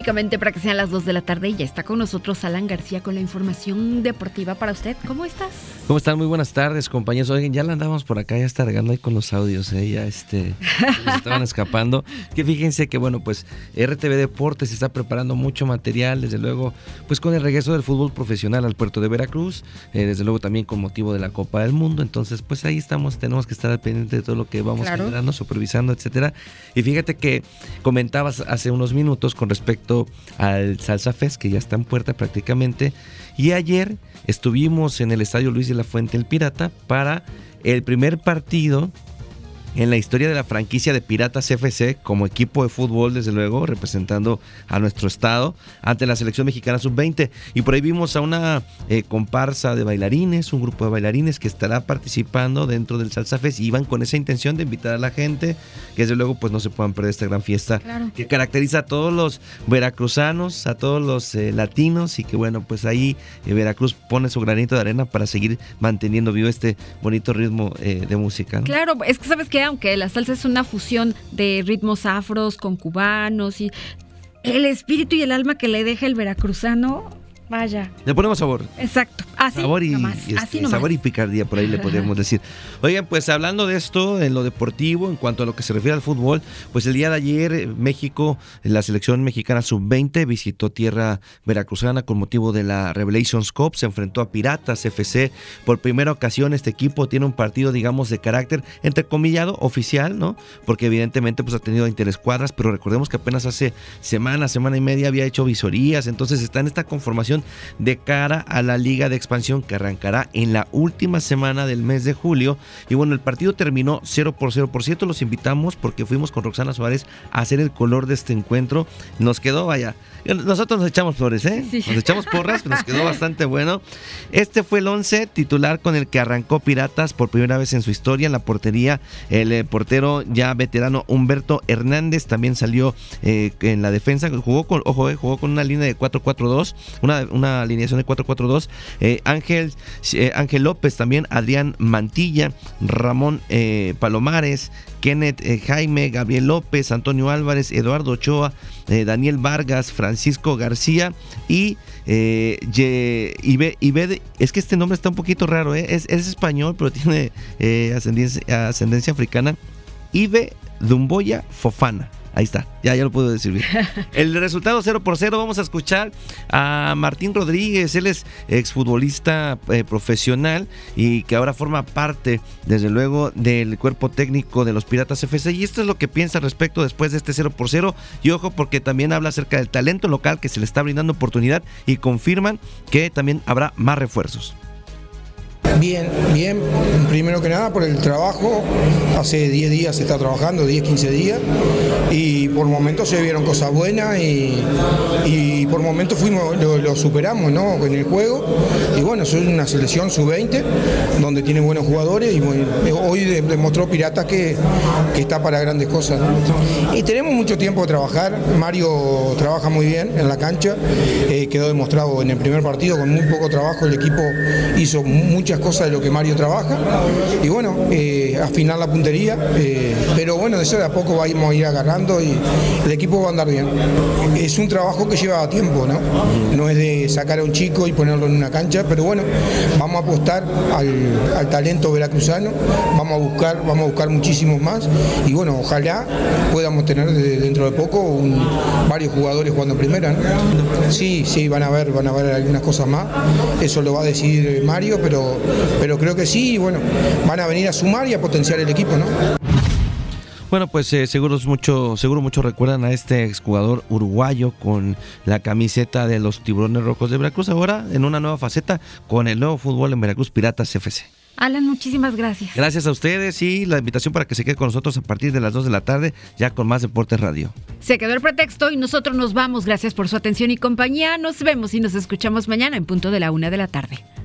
prácticamente para que sean las 2 de la tarde y ya está con nosotros Alan García con la información deportiva para usted. ¿Cómo estás? ¿Cómo están? Muy buenas tardes, compañeros. Oigan, ya la andamos por acá, ya está regando ahí con los audios, ya nos estaban escapando. Que fíjense que, bueno, pues RTV Deportes está preparando mucho material, desde luego, pues con el regreso del fútbol profesional al puerto de Veracruz, desde luego también con motivo de la Copa del Mundo. Entonces, pues ahí tenemos que estar al pendiente de todo lo que vamos generando, supervisando, etcétera. Y fíjate que comentabas hace unos minutos con respecto al Salsa Fest, que ya está en puerta prácticamente, y ayer estuvimos en el Estadio Luis de la Fuente El Pirata para el primer partido en la historia de la franquicia de Piratas FC como equipo de fútbol, desde luego, representando a nuestro estado ante la selección mexicana sub-20. Y por ahí vimos a una comparsa de bailarines, un grupo de bailarines que estará participando dentro del Salsa Fest. Iban con esa intención de invitar a la gente, que desde luego pues no se puedan perder esta gran fiesta que caracteriza a todos los veracruzanos, a todos los latinos, y que bueno, pues ahí Veracruz pone su granito de arena para seguir manteniendo vivo este bonito ritmo de música, ¿no? Claro, es que sabes que aunque la salsa es una fusión de ritmos afros con cubanos y el espíritu y el alma que le deja el veracruzano, vaya. Le ponemos sabor. Exacto. Así sabor y, nomás, así nomás. Sabor y picardía, por ahí le podríamos decir. Oigan, pues hablando de esto, en lo deportivo, en cuanto a lo que se refiere al fútbol, pues el día de ayer México, la selección mexicana sub-20 visitó tierra veracruzana con motivo de la Revelations Cup, se enfrentó a Piratas FC. Por primera ocasión este equipo tiene un partido, digamos, de carácter entrecomillado, oficial, ¿no? Porque evidentemente pues ha tenido interescuadras, pero recordemos que apenas hace semana y media había hecho visorías, entonces está en esta conformación de cara a la Liga de Expansión que arrancará en la última semana del mes de julio. Y bueno, el partido terminó 0-0. Por cierto, los invitamos porque fuimos con Roxana Suárez a hacer el color de este encuentro. Nos quedó, vaya, nosotros nos echamos flores, Sí. Nos echamos porras, pero nos quedó bastante bueno. Este fue el 11 titular con el que arrancó Piratas por primera vez en su historia. En la portería, el portero ya veterano Humberto Hernández también salió en la defensa. Jugó con una línea de 4-4-2, una alineación de 4-4-2. Ángel López también, Adrián Mantilla, Ramón Palomares, Kenneth Jaime, Gabriel López, Antonio Álvarez, Eduardo Ochoa, Daniel Vargas, Francisco García y Ibe, es que este nombre está un poquito raro, es español, pero tiene ascendencia africana. Ibe Dumboya Fofana. Ahí está, ya lo puedo decir bien. El resultado 0-0, vamos a escuchar a Martín Rodríguez. Él es exfutbolista profesional y que ahora forma parte, desde luego, del cuerpo técnico de los Piratas FC. Y esto es lo que piensa respecto después de este 0-0. Y ojo, porque también habla acerca del talento local que se le está brindando oportunidad y confirman que también habrá más refuerzos. Bien, primero que nada por el trabajo, hace 10 días se está trabajando, 10, 15 días, y por momentos se vieron cosas buenas y por momentos lo superamos, ¿no?, en el juego, y bueno, es una selección sub-20 donde tiene buenos jugadores y hoy demostró Piratas que está para grandes cosas, ¿no? Y tenemos mucho tiempo de trabajar. Mario trabaja muy bien en la cancha, quedó demostrado en el primer partido, con muy poco trabajo el equipo hizo muchas cosas de lo que Mario trabaja y bueno, afinar la puntería, pero bueno, de eso de a poco vamos a ir agarrando y el equipo va a andar bien. Es un trabajo que lleva tiempo, ¿no? No es de sacar a un chico y ponerlo en una cancha, pero bueno, vamos a apostar al talento veracruzano, vamos a buscar muchísimos más y bueno, ojalá podamos tener dentro de poco varios jugadores jugando primera, ¿no? Sí, van a haber algunas cosas más, eso lo va a decidir Mario, pero creo que sí, bueno, van a venir a sumar y a potenciar el equipo, ¿no? Bueno, pues seguro muchos recuerdan a este exjugador uruguayo con la camiseta de los Tiburones Rojos de Veracruz, ahora en una nueva faceta con el nuevo fútbol en Veracruz Piratas FC. Alan, muchísimas gracias. Gracias a ustedes y la invitación para que se quede con nosotros a partir de las 2 de la tarde, ya con más Deportes Radio. Se quedó el pretexto y nosotros nos vamos. Gracias por su atención y compañía. Nos vemos y nos escuchamos mañana en punto de la 1 de la tarde.